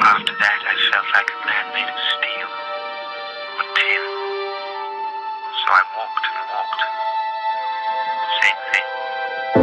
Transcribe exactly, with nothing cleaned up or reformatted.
After that, I felt like a man made of steel or tin. So I walked and walked